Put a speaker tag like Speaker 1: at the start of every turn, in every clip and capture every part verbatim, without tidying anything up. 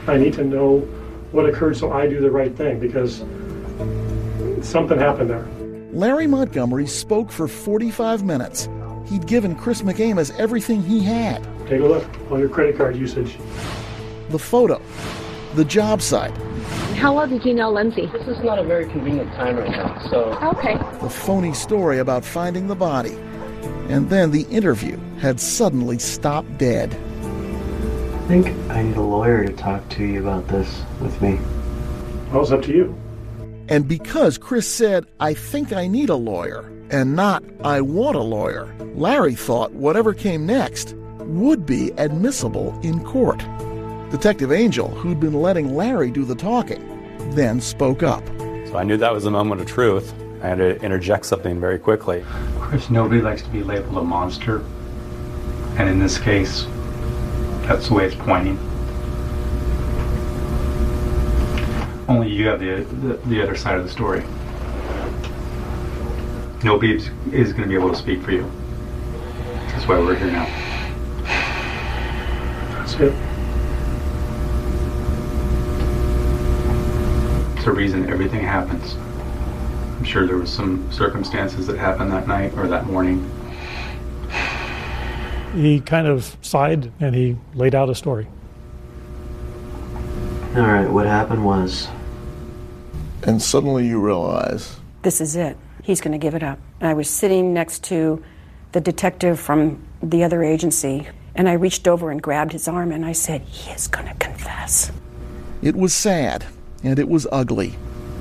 Speaker 1: I need to know what occurred so I do the right thing, because something happened there.
Speaker 2: Larry Montgomery spoke for forty-five minutes. He'd given Chris McAmis everything he had.
Speaker 1: Take a look, all your credit card usage.
Speaker 2: The photo, the job site.
Speaker 3: How well did you know Lindsay?
Speaker 4: This is not a very convenient time right now, so...
Speaker 3: Okay.
Speaker 2: The phony story about finding the body. And then the interview had suddenly stopped dead.
Speaker 5: I think I need a lawyer to talk to you about this with me.
Speaker 1: Well, it's up to you.
Speaker 2: And because Chris said, I think I need a lawyer, and not, I want a lawyer, Larry thought whatever came next would be admissible in court. Detective Angel, who'd been letting Larry do the talking, then spoke up.
Speaker 6: So I knew that was a moment of truth. I had to interject something very quickly.
Speaker 7: Chris, nobody likes to be labeled a monster. And in this case, that's the way it's pointing. Only you have the, the, the other side of the story. Nobody is, is going to be able to speak for you. That's why we're here now.
Speaker 1: That's it.
Speaker 7: It's the reason everything happens. I'm sure there was some circumstances that happened that night or that morning.
Speaker 1: He kind of sighed and he laid out a story.
Speaker 5: All right, what happened was...
Speaker 2: And suddenly you realize...
Speaker 8: This is it. He's going to give it up. I was sitting next to the detective from the other agency, and I reached over and grabbed his arm, and I said, he is going to confess.
Speaker 2: It was sad, and it was ugly.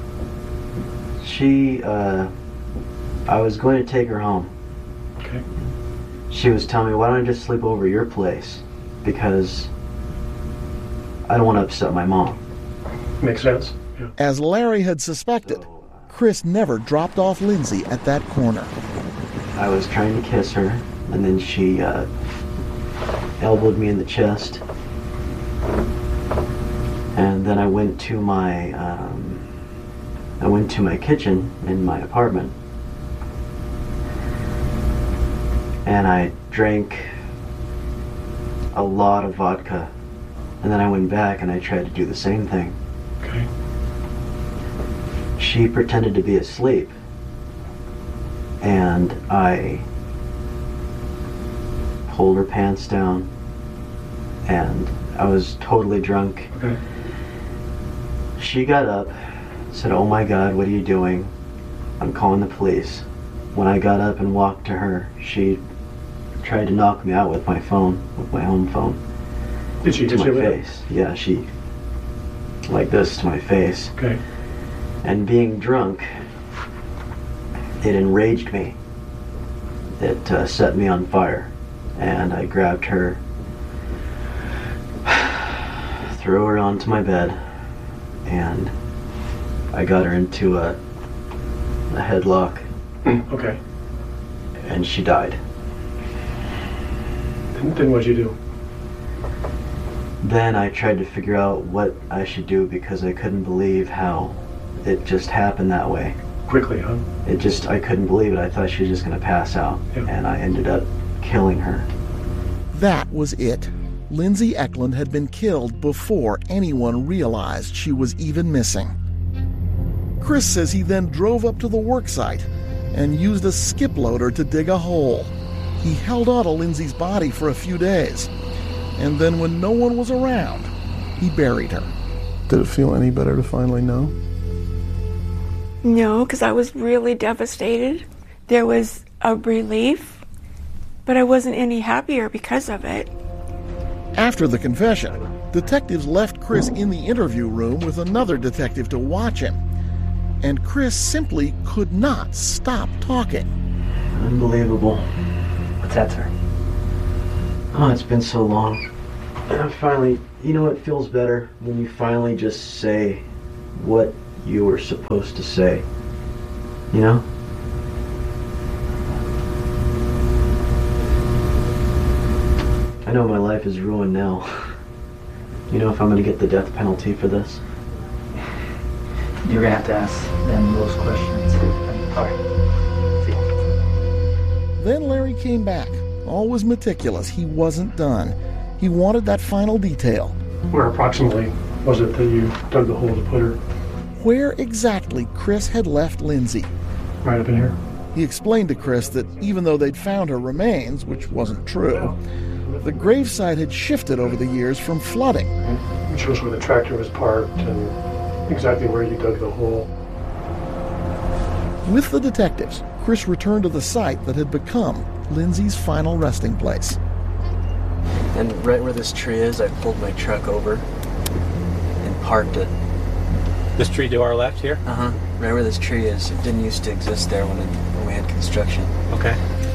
Speaker 5: She, uh... I was going to take her home.
Speaker 1: Okay.
Speaker 5: She was telling me, why don't I just sleep over your place? Because I don't want to upset my mom.
Speaker 1: Makes sense. Yeah.
Speaker 2: As Larry had suspected, Chris never dropped off Lindsay at that corner.
Speaker 5: I was trying to kiss her, and then she uh, elbowed me in the chest. And then I went to my, um, I went to my kitchen in my apartment. And I drank a lot of vodka. And then I went back and I tried to do the same thing.
Speaker 1: Okay.
Speaker 5: She pretended to be asleep. And I pulled her pants down. And I was totally drunk.
Speaker 1: Okay.
Speaker 5: She got up, said, "Oh my God, what are you doing? I'm calling the police." When I got up and walked to her, she tried to knock me out with my phone, with my home phone.
Speaker 1: Did she hit
Speaker 5: to
Speaker 1: you
Speaker 5: my
Speaker 1: with
Speaker 5: face? It? Yeah, she, like this to my face.
Speaker 1: Okay.
Speaker 5: And being drunk, it enraged me. It uh, set me on fire. And I grabbed her, threw her onto my bed, and I got her into a, a headlock.
Speaker 1: Okay.
Speaker 5: And she died.
Speaker 1: Then, then what'd you do?
Speaker 5: Then I tried to figure out what I should do because I couldn't believe how it just happened that way.
Speaker 1: Quickly, huh?
Speaker 5: It just, I couldn't believe it. I thought she was just going to pass out.
Speaker 1: Yeah.
Speaker 5: And I ended up killing her.
Speaker 2: That was it. Lindsay Eklund had been killed before anyone realized she was even missing. Chris says he then drove up to the worksite and used a skip loader to dig a hole. He held on to Lindsay's body for a few days, and then when no one was around, he buried her. Did it feel any better to finally know?
Speaker 9: No, because I was really devastated. There was a relief, but I wasn't any happier because of it.
Speaker 2: After the confession, detectives left Chris in the interview room with another detective to watch him, and Chris simply could not stop talking.
Speaker 5: Unbelievable.
Speaker 4: What's that, sir?
Speaker 5: Oh, it's been so long. And finally, you know, it feels better when you finally just say what you were supposed to say. You know? I know my life is ruined now. You know if I'm gonna get the death penalty for this?
Speaker 4: You're gonna have to ask them those questions. Alright. See you.
Speaker 2: Then Larry came back. Always meticulous. He wasn't done. He wanted that final detail.
Speaker 1: We're approximately was it that you dug the hole to put her?
Speaker 2: Where exactly Chris had left Lindsay.
Speaker 1: Right up in here.
Speaker 2: He explained to Chris that even though they'd found her remains, which wasn't true, the gravesite had shifted over the years from flooding.
Speaker 1: It shows where the tractor was parked and exactly where you dug the hole.
Speaker 2: With the detectives, Chris returned to the site that had become Lindsay's final resting place.
Speaker 5: And right where this tree is, I pulled my truck over and parked it.
Speaker 6: This tree to our left here?
Speaker 5: Uh-huh. Right where this tree is. It didn't used to exist there when, it, when we had construction.
Speaker 6: Okay.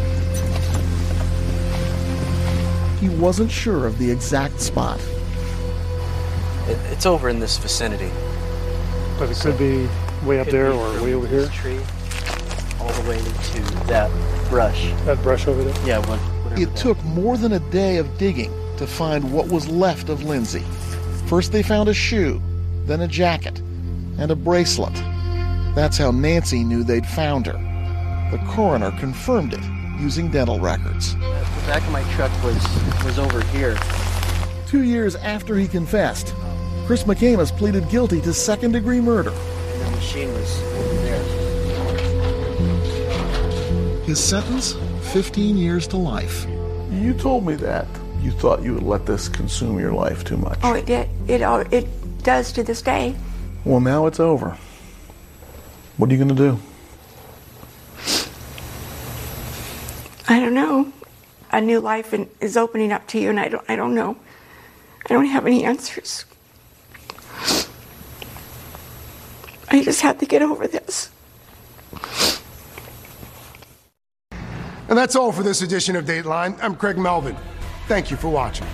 Speaker 2: He wasn't sure of the exact spot.
Speaker 5: It, it's over in this vicinity.
Speaker 1: But it could be way up
Speaker 5: Could
Speaker 1: there
Speaker 5: be
Speaker 1: or
Speaker 5: from
Speaker 1: way over here.
Speaker 5: This tree all the way to that brush.
Speaker 1: That brush over there?
Speaker 5: Yeah, what, whatever.
Speaker 2: It
Speaker 5: that-
Speaker 2: took more than a day of digging to find what was left of Lindsay. First they found a shoe, then a jacket, and a bracelet. That's how Nancy knew they'd found her. The coroner confirmed it using dental records.
Speaker 5: The back of my truck was was over here.
Speaker 2: Two years after he confessed, Chris McCamus pleaded guilty to second-degree murder.
Speaker 5: And the machine was over there.
Speaker 2: His sentence, fifteen years to life.
Speaker 10: You told me that you thought you would let this consume your life too much.
Speaker 9: Oh, it did. It al- it does to this day.
Speaker 10: Well, now it's over. What are you going to do?
Speaker 9: I don't know. A new life in, is opening up to you, and I don't. I don't know. I don't have any answers. I just have to get over this.
Speaker 11: And that's all for this edition of Dateline. I'm Craig Melvin. Thank you for watching.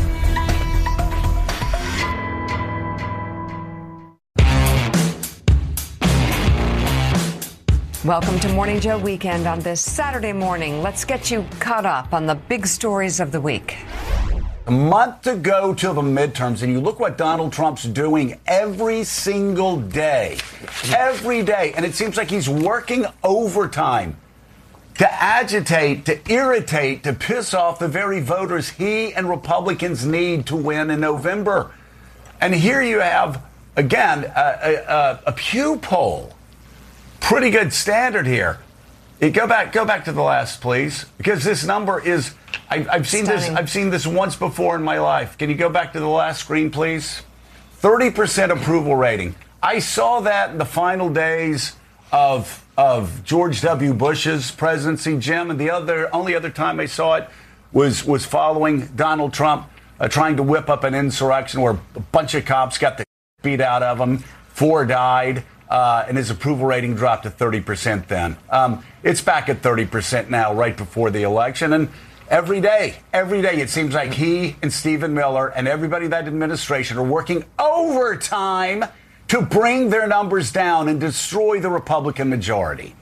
Speaker 12: Welcome to Morning Joe Weekend on this Saturday morning. Let's get you caught up on the big stories of the week.
Speaker 13: A month to go till the midterms, and you look what Donald Trump's doing every single day. Every day. And it seems like he's working overtime to agitate, to irritate, to piss off the very voters he and Republicans need to win in November. And here you have, again, a, a, a Pew poll. Pretty good standard here. You go back, go back to the last, please, because this number is. I, I've seen Stunning. this. I've seen this once before in my life. Can you go back to the last screen, please? Thirty percent approval rating. I saw that in the final days of of George W. Bush's presidency, Jim, and the other only other time I saw it was was following Donald Trump uh, trying to whip up an insurrection where a bunch of cops got the beat out of him. Four died. Uh, and his approval rating dropped to thirty percent then. Um, it's back at thirty percent now, right before the election. And every day, every day, it seems like he and Stephen Miller and everybody in that administration are working overtime to bring their numbers down and destroy the Republican majority.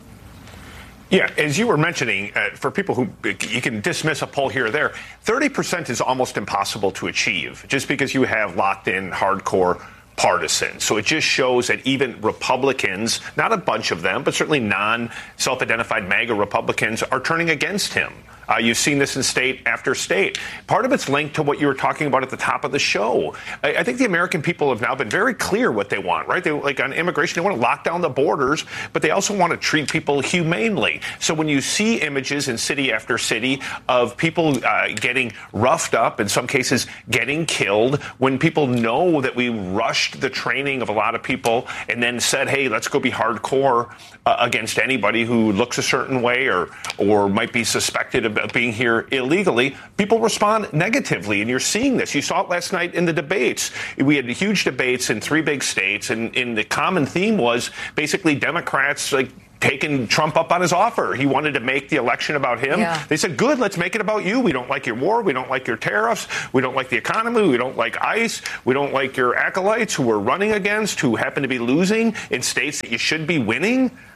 Speaker 14: Yeah, as you were mentioning, uh, for people who you can dismiss a poll here or there, thirty percent is almost impossible to achieve just because you have locked in hardcore partisan. So it just shows that even Republicans, not a bunch of them, but certainly non-self-identified MAGA Republicans, are turning against him. Uh, you've seen this in state after state. Part of it's linked to what you were talking about at the top of the show. I, I think the American people have now been very clear what they want, right? They like on immigration, they want to lock down the borders, but they also want to treat people humanely. So when you see images in city after city of people uh, getting roughed up, in some cases getting killed, when people know that we rushed the training of a lot of people and then said, hey, let's go be hardcore uh, against anybody who looks a certain way or or might be suspected of being here illegally, people respond negatively. And you're seeing this. You saw it last night in the debates. We had huge debates in three big states, and, and the common theme was basically Democrats like taking Trump up on his offer. He wanted to make the election about him. Yeah. They said, good, let's make it about you. We don't like your war. We don't like your tariffs. We don't like the economy. We don't like ICE. We don't like your acolytes who we're running against, who happen to be losing in states that you should be winning.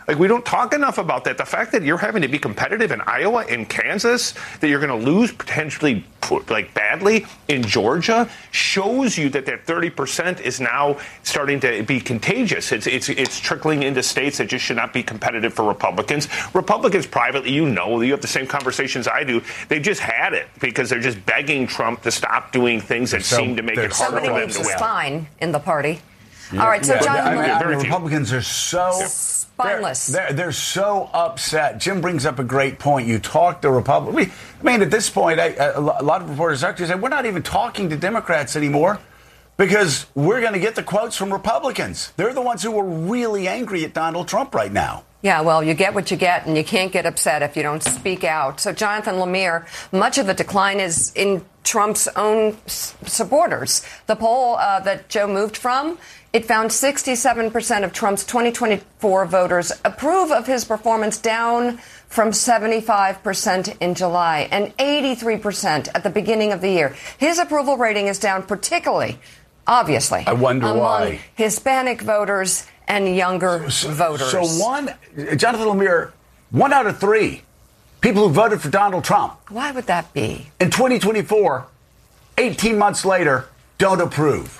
Speaker 14: Like, we don't talk enough about that. The fact that you're having to be competitive in Iowa and Kansas, that you're going to lose potentially like badly in Georgia, shows you that that thirty percent is now starting to be contagious. It's it's it's trickling into states that just should not be competitive for Republicans. Republicans privately, you know, you have the same conversations I do. They've just had it because they're just begging Trump to stop doing things that
Speaker 13: So
Speaker 14: seem to make it harder
Speaker 12: Somebody
Speaker 14: for them
Speaker 12: needs
Speaker 14: to
Speaker 12: a
Speaker 14: win.
Speaker 12: spine in the party.
Speaker 13: Yeah.
Speaker 12: All right, so
Speaker 13: Yeah.
Speaker 12: John,
Speaker 13: I mean,
Speaker 12: Lynn-
Speaker 13: I mean, the Republicans are so
Speaker 12: spineless.
Speaker 13: They're, they're, they're so upset. Jim brings up a great point. You talk to Republicans. I mean, at this point, I, a lot of reporters actually say we're not even talking to Democrats anymore because we're going to get the quotes from Republicans. They're the ones who are really angry at Donald Trump right now.
Speaker 12: Yeah, well, you get what you get, and you can't get upset if you don't speak out. So, Jonathan Lemire, much of the decline is in Trump's own s- supporters. The poll uh, that Joe moved from, it found sixty-seven percent of Trump's twenty twenty-four voters approve of his performance, down from seventy-five percent in July and eighty-three percent at the beginning of the year. His approval rating is down particularly, obviously,
Speaker 13: I wonder
Speaker 12: among
Speaker 13: why.
Speaker 12: Hispanic voters and younger
Speaker 13: so,
Speaker 12: voters.
Speaker 13: So one, Jonathan Lemire, one out of three people who voted for Donald Trump
Speaker 12: Why would that be?
Speaker 13: in twenty twenty-four, eighteen months later, don't approve.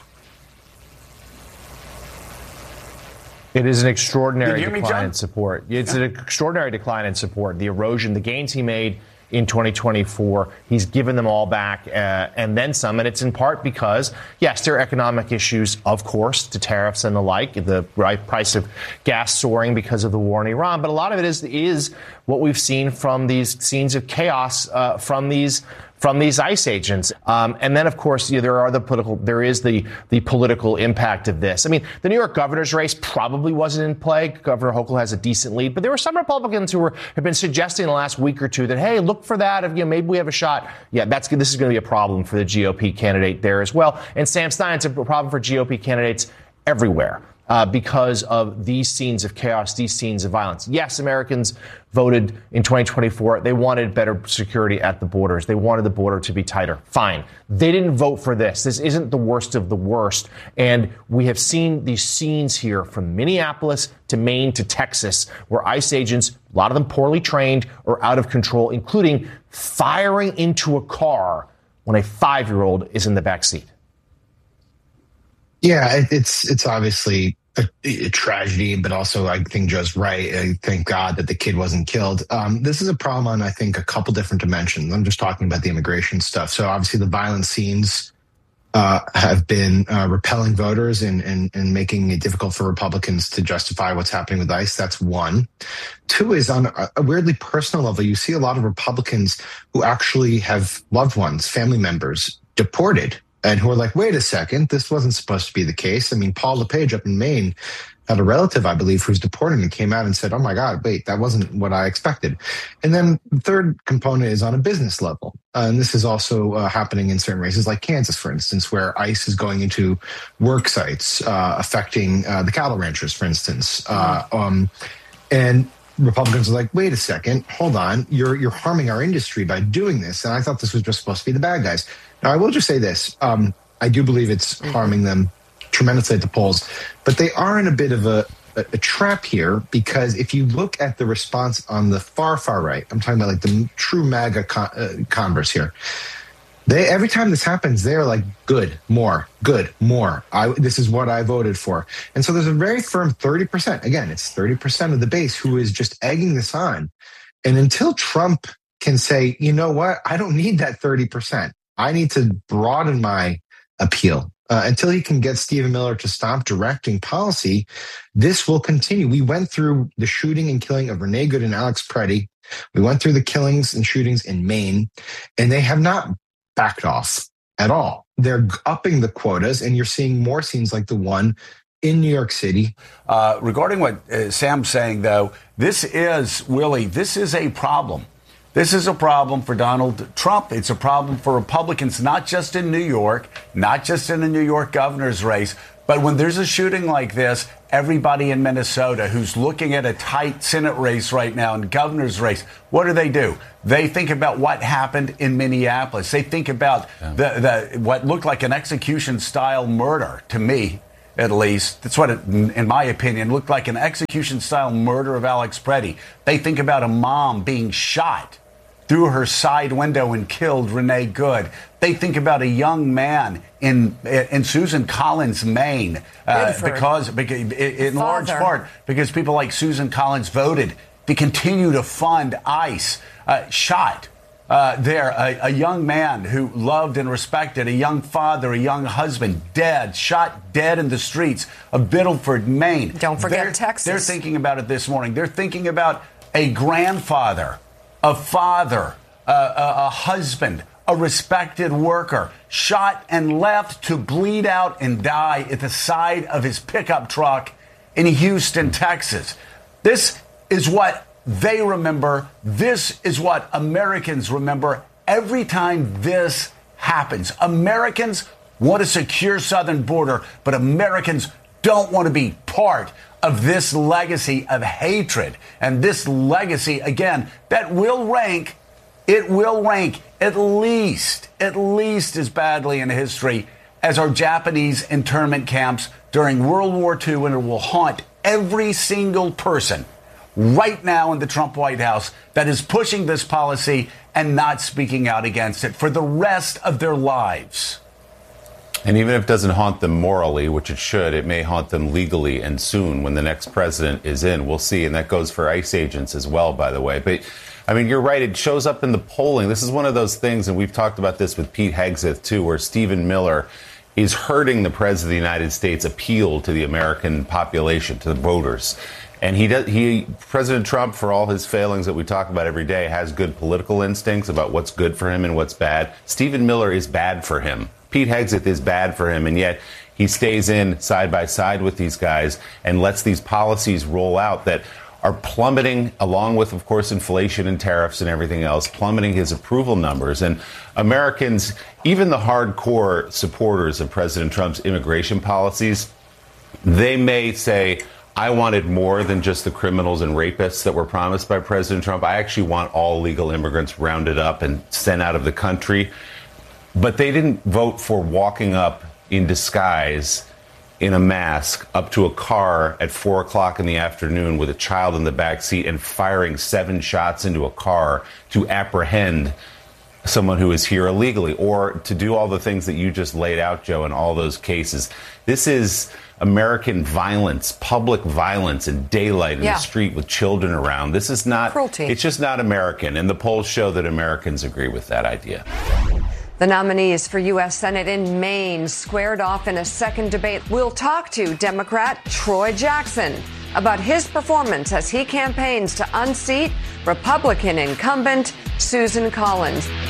Speaker 15: It is an
Speaker 13: Did
Speaker 15: extraordinary
Speaker 13: you hear me,
Speaker 15: decline
Speaker 13: John?
Speaker 15: in support. It's an extraordinary decline in support. The erosion, the gains he made in twenty twenty-four, he's given them all back uh, and then some. And it's in part because, yes, there are economic issues, of course, the tariffs and the like, the right price of gas soaring because of the war in Iran. But a lot of it is is what we've seen from these scenes of chaos uh, from these from these ICE agents. Um, and then, of course, you know, there are the political, there is the, the political impact of this. I mean, the New York governor's race probably wasn't in play. Governor Hochul has a decent lead, but there were some Republicans who were, have been suggesting in the last week or two that, hey, look for that. If, you know, maybe we have a shot. Yeah, that's this is going to be a problem for the G O P candidate there as well. And Sam Stein's a problem for G O P candidates everywhere. Uh, because of these scenes of chaos, these scenes of violence. Yes, Americans voted in twenty twenty-four. They wanted better security at the borders. They wanted the border to be tighter. Fine. They didn't vote for this. This isn't the worst of the worst. And we have seen these scenes here from Minneapolis to Maine to Texas, where ICE agents, a lot of them poorly trained or out of control, including firing into a car when a five-year-old is in the back seat.
Speaker 16: Yeah, it, it's it's obviously a, a tragedy, but also I think Joe's right. I thank God that the kid wasn't killed. Um, this is a problem on, I think, a couple different dimensions. I'm just talking about the immigration stuff. So obviously the violent scenes uh, have been uh, repelling voters and, and, and making it difficult for Republicans to justify what's happening with ICE. That's one. Two is on a, a weirdly personal level. You see a lot of Republicans who actually have loved ones, family members, deported, and who are like, wait a second, this wasn't supposed to be the case. I mean, Paul LePage up in Maine had a relative, I believe, who's deported and came out and said, oh my God, wait, that wasn't what I expected. And then the third component is on a business level. Uh, and this is also uh, happening in certain races like Kansas, for instance, where ICE is going into work sites, uh, affecting uh, the cattle ranchers, for instance. Uh, um, and Republicans are like, wait a second, hold on, you're you're harming our industry by doing this. And I thought this was just supposed to be the bad guys. Now, I will just say this. Um, I do believe it's harming them tremendously at the polls, but they are in a bit of a, a, a trap here because if you look at the response on the far, far right, I'm talking about like the true MAGA con- uh, converse here, they every time this happens, they're like, good, more, good, more. I, this is what I voted for. And so there's a very firm thirty percent. Again, it's thirty percent of the base who is just egging this on. And until Trump can say, you know what, I don't need that thirty percent. I need to broaden my appeal. Uh, until he can get Stephen Miller to stop directing policy, this will continue. We went through the shooting and killing of Renee Good and Alex Preddy. We went through the killings and shootings in Maine, and they have not backed off at all. They're upping the quotas, and you're seeing more scenes like the one in New York City.
Speaker 13: Uh, regarding what uh, Sam's saying, though, this is, Willie, this is a problem. This is a problem for Donald Trump. It's a problem for Republicans, not just in New York, not just in the New York governor's race, but when there's a shooting like this, everybody in Minnesota who's looking at a tight Senate race right now and governor's race, what do they do? They think about what happened in Minneapolis. They think about yeah. the, the what looked like an execution-style murder to me at least, that's what it, in my opinion, looked like an execution-style murder of Alex Preddy. They think about a mom being shot through her side window and killed, Renee Good. They think about a young man in in Susan Collins, Maine, uh, because, because in large part because people like Susan Collins voted to continue to fund ICE, uh, shot. Uh, there, a, a young man who loved and respected, a young father, a young husband, dead, shot dead in the streets of Biddleford, Maine.
Speaker 12: Don't forget
Speaker 13: they're,
Speaker 12: Texas.
Speaker 13: They're thinking about it this morning. They're thinking about a grandfather, a father, a, a, a husband, a respected worker, shot and left to bleed out and die at the side of his pickup truck in Houston, Texas. This is what they remember. This is what Americans remember every time this happens. Americans want a secure southern border, but Americans don't want to be part of this legacy of hatred. And this legacy, again, that will rank, it will rank at least, at least as badly in history as our Japanese internment camps during World War Two, and it will haunt every single person right now in the Trump White House that is pushing this policy and not speaking out against it for the rest of their lives.
Speaker 17: And even if it doesn't haunt them morally, which it should, it may haunt them legally, and soon when the next president is in. We'll see. And that goes for ICE agents as well, by the way. But I mean, you're right. It shows up in the polling. This is one of those things, and we've talked about this with Pete Hegseth, too, where Stephen Miller is hurting the president of the United States' appeal to the American population, to the voters. And he does, he, President Trump, for all his failings that we talk about every day, has good political instincts about what's good for him and what's bad. Stephen Miller is bad for him. Pete Hegseth is bad for him, and yet he stays in side by side with these guys and lets these policies roll out that are plummeting, along with, of course, inflation and tariffs and everything else, plummeting his approval numbers. And Americans, even the hardcore supporters of President Trump's immigration policies, they may say, I wanted more than just the criminals and rapists that were promised by President Trump. I actually want all legal immigrants rounded up and sent out of the country. But they didn't vote for walking up in disguise in a mask up to a car at four o'clock in the afternoon with a child in the back seat and firing seven shots into a car to apprehend someone who is here illegally, or to do all the things that you just laid out, Joe, in all those cases. This is American violence, public violence in daylight in
Speaker 12: yeah.
Speaker 17: the street with children around. This is not, cruelty. It's just not American. And the polls show that Americans agree with that idea.
Speaker 12: The nominees for U S Senate in Maine squared off in a second debate. We'll talk to Democrat Troy Jackson about his performance as he campaigns to unseat Republican incumbent Susan Collins.